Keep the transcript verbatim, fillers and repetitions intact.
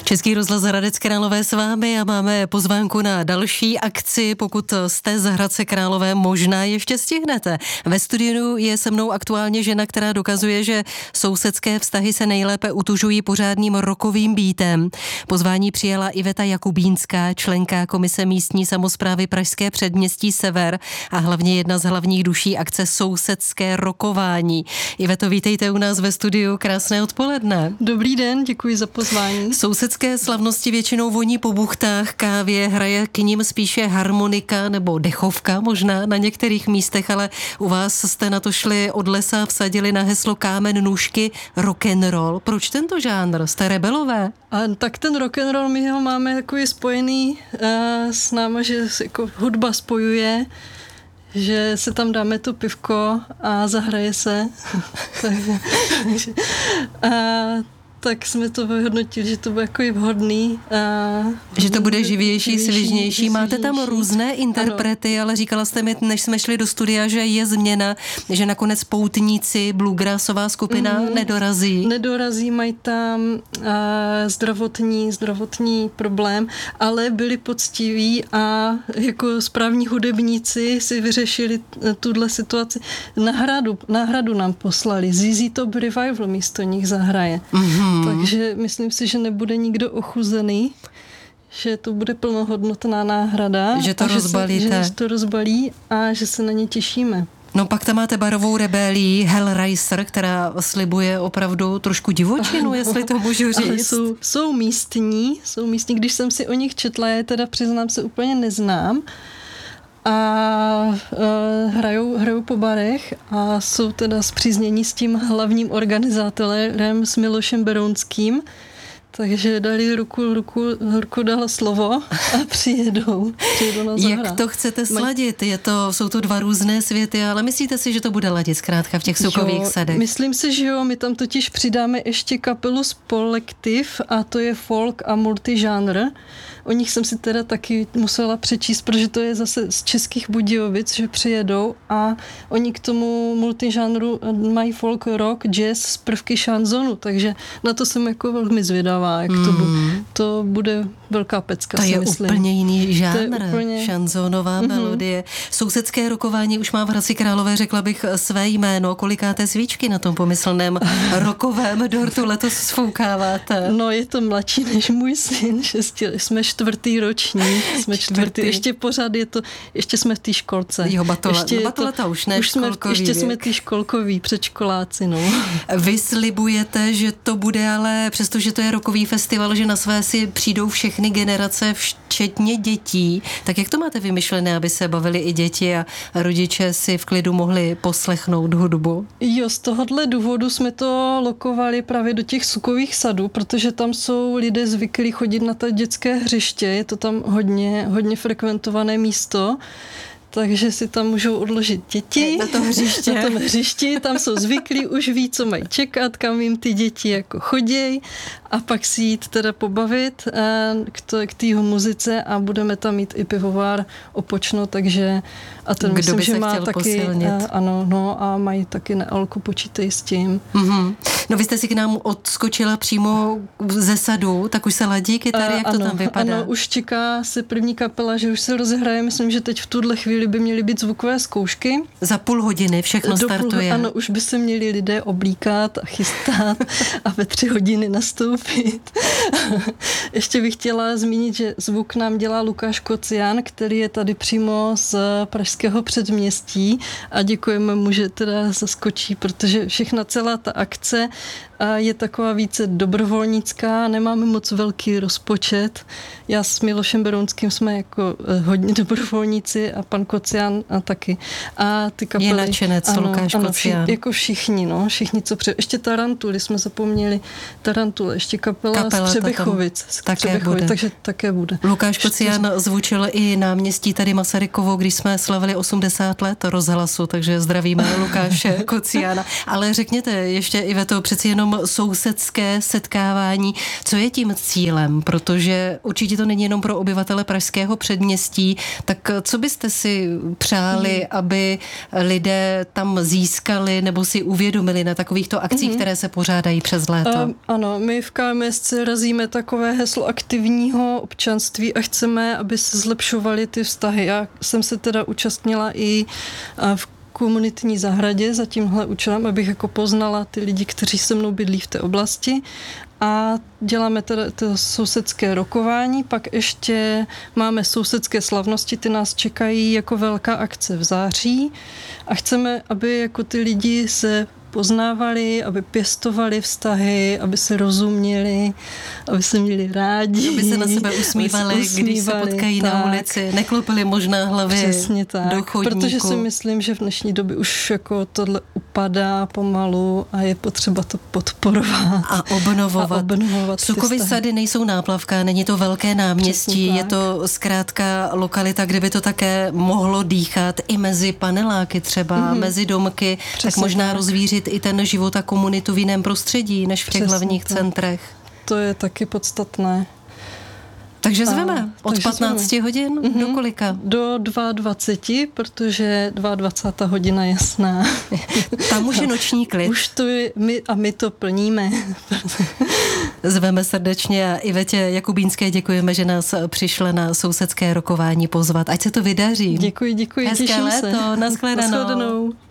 Český rozhlas Hradec Králové s vámi a máme pozvánku na další akci. Pokud jste z Hradce Králové, možná ještě stihnete. Ve studiu je se mnou aktuálně žena, která dokazuje, že sousedské vztahy se nejlépe utužují pořádným rockovým beatem. Pozvání přijala Iveta Jakubínská, členka Komise místní samosprávy Pražské předměstí Sever a hlavně jedna z hlavních duší akce Sousedské rockování. Iveto, vítejte u nás ve studiu, krásné odpoledne. Dobrý den, děkuji za pozvání. Sousedské slavnosti většinou voní po buchtách, kávě, hraje k ním spíše harmonika nebo dechovka možná na některých místech, ale u vás jste na to šli od lesa, vsadili na heslo kámen, nůžky, rock'n'roll. Proč tento žánr? Jste rebelové? A tak ten rock'n'roll, my ho máme takový spojený uh, s náma, že se jako hudba spojuje, že se tam dáme to pivko a zahraje se. takže, a, tak jsme to vyhodnotili, že to bude jako vhodný. A že to bude živější, svižnější. Máte tam různé interprety, ano. Ale říkala jste mi, než jsme šli do studia, že je změna, že nakonec poutníci, bluegrassová skupina mm, nedorazí. Nedorazí, mají tam uh, zdravotní, zdravotní problém, ale byli poctiví a jako správní hudebníci si vyřešili tuhle situaci. Náhradu, náhradu nám poslali. Z Z Z Top Revival místo nich zahraje. Mm-hmm. Takže myslím si, že nebude nikdo ochuzený, že to bude plnohodnotná náhrada. Že to rozbalíte. Že, se, že to rozbalí a že se na ně těšíme. No pak tam máte barovou rebelii Hellraiser, která slibuje opravdu trošku divočinu, jestli to můžu říct. Jsou, jsou místní, jsou místní. Když jsem si o nich četla, je teda přiznám se úplně neznám. A uh, hrajou, hrajou po barech a jsou teda spříznění s tím hlavním organizátorem, s Milošem Berounským. Takže dali ruku, ruku, ruku dala slovo a přijedou. přijedou na Jak to chcete sladit? Je to, jsou to dva různé světy, ale myslíte si, že to bude ladit zkrátka v těch sukových jo, sadech? Myslím si, že jo. My tam totiž přidáme ještě kapelu Spolektiv a to je folk a multižánr. O nich jsem si teda taky musela přečíst, protože to je zase z Českých Budějovic, že přijedou a oni k tomu multižánru mají folk, rock, jazz z prvky šanzonu, takže na to jsem jako velmi zvědavá, jak mm. to, bu- to bude velká pecka, to si je myslím. Úplně jiný žánr, úplně... šanzonová mm-hmm. melodie. Sousedské rokování už má v Hradci Králové, řekla bych, své jméno. Kolikáté svíčky na tom pomyslném rokovém dortu letos sfoukáváte? No je to mladší než můj syn, šesti, jsme čtvrtý ročník, jsme čtvrtý. čtvrtý, ještě pořád je to, ještě jsme v té školce. Jo, batole, ještě no, batoleta to, už ne už školkový jsme, Ještě věk. jsme ty školkoví, předškoláci, no. Vy slibujete, že to bude ale, přestože to je rokový festival, že na své si přijdou všechny generace, včetně dětí, tak jak to máte vymyšlené, aby se bavili i děti a rodiče si v klidu mohli poslechnout hudbu? Jo, z tohohle důvodu jsme to lokovali právě do těch sukových sadů, protože tam jsou lidé zvyklí chodit na to dětské hřiště, je to tam hodně, hodně frekventované místo, takže si tam můžou odložit děti na tom hřiště. Na tom hřišti, tam jsou zvyklí, už ví, co mají čekat, kam jim ty děti jako choděj a pak si jít teda pobavit k té muzice a budeme tam mít i pivovár Opočno, takže a ten Kdo myslím, by že se má chtěl taky, posilnit. A, ano, no a mají taky nealko, počítej s tím. Mm-hmm. No vy jste si k nám odskočila přímo ze sadu, tak už se ladí kytary, jak ano, to tam vypadá? Ano, už čeká se první kapela, že už se rozehraje, myslím, že teď v tuhle chvíli by měly být zvukové zkoušky. Za půl hodiny všechno Do startuje. Půl, ano, už by se měli lidé oblíkat a chystat a ve tři hodiny nastoupit. Ještě bych chtěla zmínit, že zvuk nám dělá Lukáš Kocián, který je tady přímo z Pražského předměstí a děkujeme mu, že teda zaskočí, protože všechna celá ta akce je taková více dobrovolnická, nemáme moc velký rozpočet. Já s Milošem Berounským jsme jako hodně dobrovolníci a pan Kocián a taky. A ty kapely, je nadšenec ano, Lukáš ano, Kocián. Vši, jako všichni, no, všichni, co pře... Ještě Tarantuly jsme zapomněli. Tarantuly, ještě kapela, kapela z Třebechovic. Z také Třebechovic, bude. Takže také bude. Lukáš Kocián zvučil i náměstí tady Masarykovo, když jsme slavili osmdesát let rozhlasu, takže zdravíme Lukáše Kociána. Ale řekněte ještě, Iveto, přeci jenom sousedské setkávání. Co je tím cílem? Protože určitě to není jenom pro obyvatele pražského předměstí. Tak co byste si si přáli, mm. aby lidé tam získali nebo si uvědomili na takovýchto akcích, mm. které se pořádají přes léto? Um, ano, my v K M S C razíme takové heslo aktivního občanství a chceme, aby se zlepšovaly ty vztahy. Já jsem se teda účastnila i v komunitní zahradě za tímhle účelem, abych jako poznala ty lidi, kteří se mnou bydlí v té oblasti. A děláme teda to sousedské rokování, pak ještě máme sousedské slavnosti, ty nás čekají jako velká akce v září a chceme, aby jako ty lidi se poznávali, aby pěstovali vztahy, aby se rozuměli, aby se měli rádi. Aby se na sebe usmívali, usmívali když se potkají tak. na ulici, neklopili možná hlavy Přesně tak, do chodníku. Protože si myslím, že v dnešní době už jako tohle upadá pomalu a je potřeba to podporovat. A obnovovat. A obnovovat Sukovy sady nejsou náplavka, není to velké náměstí, je to zkrátka lokalita, kde by to také mohlo dýchat i mezi paneláky třeba, mm-hmm. mezi domky, Přesně tak možná tak. rozvířit i ten život a komunitu v jiném prostředí, než v těch Přesně hlavních tak. centrech. To je taky podstatné. Takže zveme a, od patnácti zveme. hodin mm-hmm. do kolika? Do dvacet dva, protože dvacátá druhá hodina jasná. Tam už je noční klid. Už to je, my, a my to plníme. Zveme srdečně a Ivetě Jakubínské děkujeme, že nás přišla na sousedské rokování pozvat. Ať se to vydaří. Děkuji, děkuji, Hezké těším léto, se. nashledanou. Nashledanou.